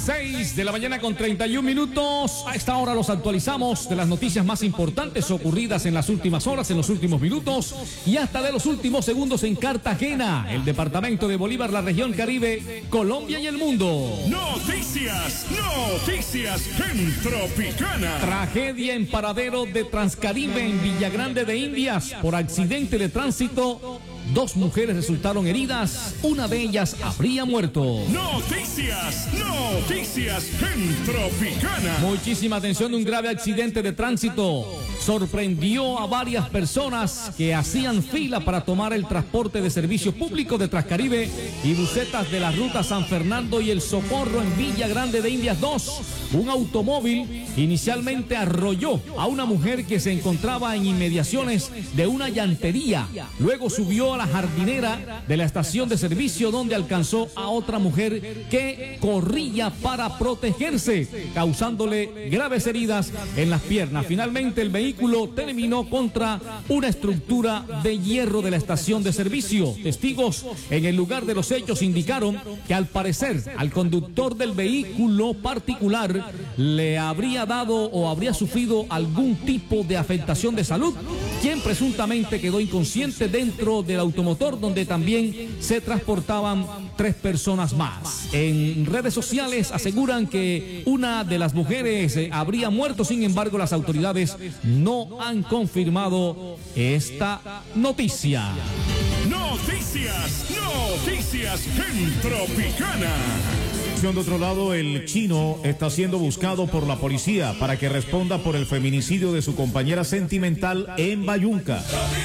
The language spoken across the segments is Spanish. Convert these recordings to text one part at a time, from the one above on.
6 de la mañana con 31 minutos. A esta hora los actualizamos de las noticias más importantes ocurridas en las últimas horas, en los últimos minutos y hasta de los últimos segundos en Cartagena, el departamento de Bolívar, la región Caribe, Colombia y el mundo. Noticias en Tropicana. Tragedia en paradero de Transcaribe en Villagrande de Indias por accidente de tránsito. 2 mujeres resultaron heridas, una de ellas habría muerto. Noticias en Tropicana. Muchísima atención, un grave accidente de tránsito sorprendió a varias personas que hacían fila para tomar el transporte de servicio público de Transcaribe y busetas de la ruta San Fernando y El Socorro en Villa Grande de Indias 2. Un automóvil inicialmente arrolló a una mujer que se encontraba en inmediaciones de una llantería. Luego subió a la jardinera de la estación de servicio donde alcanzó a otra mujer que corría para protegerse, causándole graves heridas en las piernas. Finalmente el vehículo terminó contra una estructura de hierro de la estación de servicio. Testigos en el lugar de los hechos indicaron que al parecer al conductor del vehículo particular le habría dado o habría sufrido algún tipo de afectación de salud, quien presuntamente quedó inconsciente dentro del automotor donde también se transportaban 3 personas más. En redes sociales aseguran que una de las mujeres habría muerto, sin embargo las autoridades no han confirmado esta noticia. Noticias en Tropicana. De otro lado, el chino está siendo buscado por la policía para que responda por el feminicidio de su compañera sentimental en Bayunca.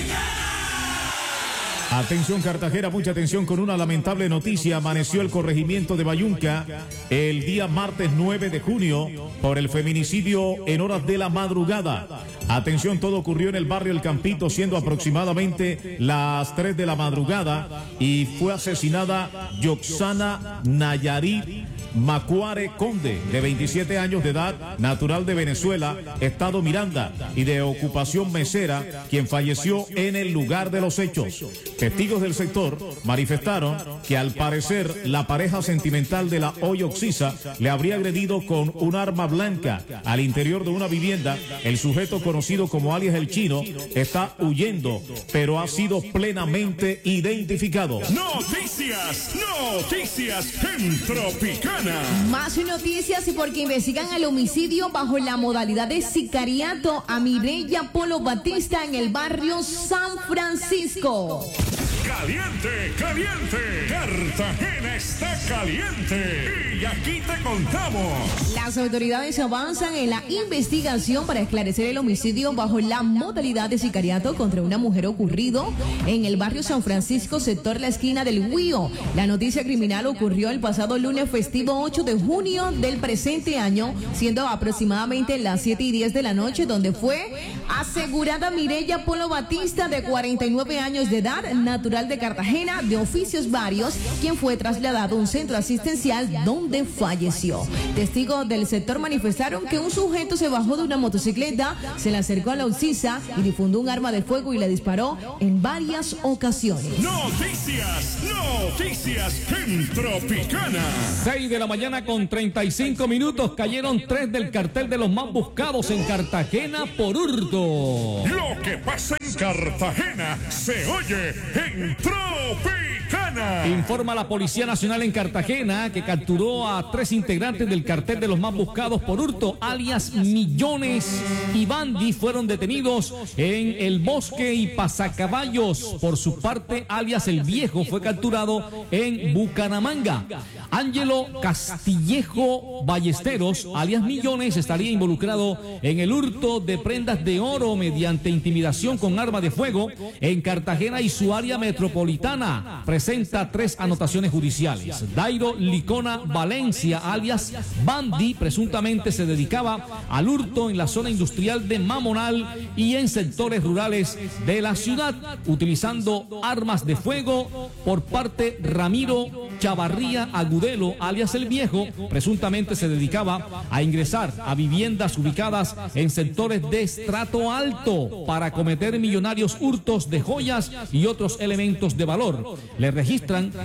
Atención Cartagena, mucha atención con una lamentable noticia. Amaneció el corregimiento de Bayunca el día martes 9 de junio por el feminicidio en horas de la madrugada. Atención, todo ocurrió en el barrio El Campito, siendo aproximadamente las 3 de la madrugada y fue asesinada Yoxana Nayarit Macuare Conde, de 27 años de edad, natural de Venezuela, estado Miranda y de ocupación mesera, quien falleció en el lugar de los hechos. Testigos del sector manifestaron que al parecer la pareja sentimental de la hoy occisa le habría agredido con un arma blanca al interior de una vivienda. El sujeto, conocido como alias El Chino, está huyendo, pero ha sido plenamente identificado. Noticias en Tropicana. Más noticias porque investigan el homicidio bajo la modalidad de sicariato a Mireya Polo Batista en el barrio San Francisco. Caliente, Cartagena está caliente y aquí te contamos. Las autoridades avanzan en la investigación para esclarecer el homicidio bajo la modalidad de sicariato contra una mujer ocurrido en el barrio San Francisco, sector La Esquina del Huío. La noticia criminal ocurrió el pasado lunes festivo 8 de junio del presente año, siendo aproximadamente las 7:10 de la noche, donde fue asegurada Mireya Polo Batista, de 49 años de edad, natural de Cartagena, de oficios varios, quien fue trasladado a un centro asistencial donde falleció. Testigos del sector manifestaron que un sujeto se bajó de una motocicleta, se le acercó a la occisa y difundió un arma de fuego y le disparó en varias ocasiones. Noticias en Tropicana. 6 de la mañana con 35 minutos. Cayeron 3 del cartel de los más buscados en Cartagena por hurto. Lo que pasa en Cartagena se oye en Tropicana. Informa la Policía Nacional en Cartagena que capturó a 3 integrantes del cartel de los más buscados por hurto, alias Millones y Bandi. Fueron detenidos en El Bosque y Pasacaballos. Por su parte, alias El Viejo fue capturado en Bucaramanga. Ángelo Castillejo Ballesteros, alias Millones, estaría involucrado en el hurto de prendas de oro mediante intimidación con arma de fuego en Cartagena y su área metropolitana. Presenta 3 anotaciones judiciales. Dairo Licona Valencia, alias Bandi, presuntamente se dedicaba al hurto en la zona industrial de Mamonal y en sectores rurales de la ciudad, utilizando armas de fuego. Por parte Ramiro Chavarría Agudelo, alias El Viejo, presuntamente se dedicaba a ingresar a viviendas ubicadas en sectores de estrato alto para cometer millonarios hurtos de joyas y otros elementos de valor. Le registran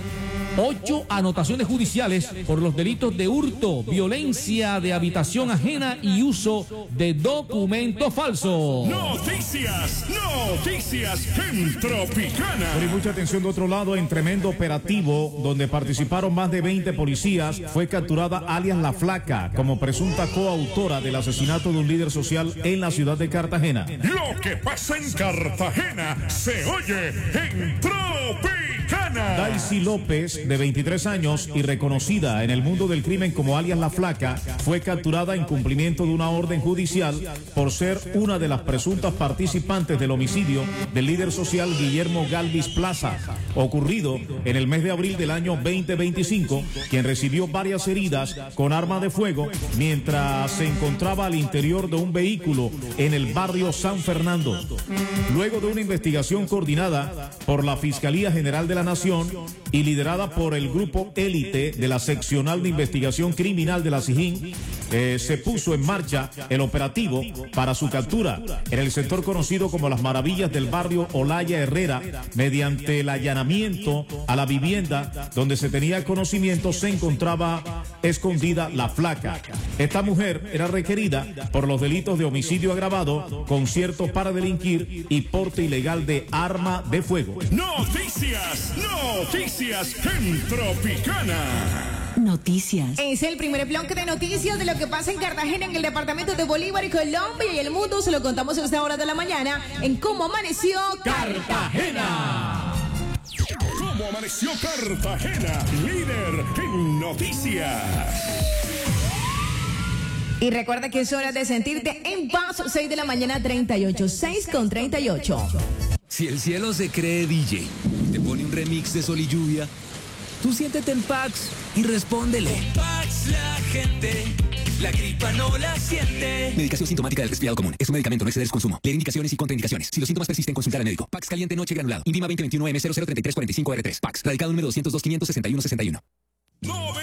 8 anotaciones judiciales por los delitos de hurto, violencia de habitación ajena y uso de documentos falsos. Noticias en Tropicana. Pero y mucha atención de otro lado, en tremendo operativo donde participaron más de 20 policías, fue capturada alias La Flaca como presunta coautora del asesinato de un líder social en la ciudad de Cartagena. Lo que pasa en Cartagena se oye en Tropicana. Daisy López, de 23 años y reconocida en el mundo del crimen como alias La Flaca, fue capturada en cumplimiento de una orden judicial por ser una de las presuntas participantes del homicidio del líder social Guillermo Galvis Plaza, ocurrido en el mes de abril del año 2025, quien recibió varias heridas con arma de fuego mientras se encontraba al interior de un vehículo en el barrio San Fernando. Luego de una investigación coordinada por la Fiscalía General de la Nación y liderada por el grupo élite de la Seccional de Investigación Criminal de la SIJIN, se puso en marcha el operativo para su captura en el sector conocido como Las Maravillas del barrio Olaya Herrera. Mediante el allanamiento a la vivienda donde se tenía conocimiento se encontraba escondida La Flaca. Esta mujer era requerida por los delitos de homicidio agravado, concierto para delinquir y porte ilegal de arma de fuego. Noticias en Tropicana. Noticias. Es el primer bloque de noticias de lo que pasa en Cartagena, en el departamento de Bolívar y Colombia y el mundo. Se lo contamos a esta hora de la mañana en Cómo Amaneció Cartagena. ¿Cómo amaneció Cartagena? Líder en noticias. Y recuerda que es hora de sentirte en paz. 6 de la mañana 38, 6:38. Si el cielo se cree DJ y te pone un remix de Sol y Lluvia, tú siéntete en Pax y respóndele. Pax, la gente, la gripa no la siente. Medicación sintomática del resfriado común. Es un medicamento, no exceder su consumo. Leer indicaciones y contraindicaciones. Si los síntomas persisten, consultar al médico. Pax caliente noche granulado. INVIMA 2021 M003345R3. Pax. Radicado número 202 561 61.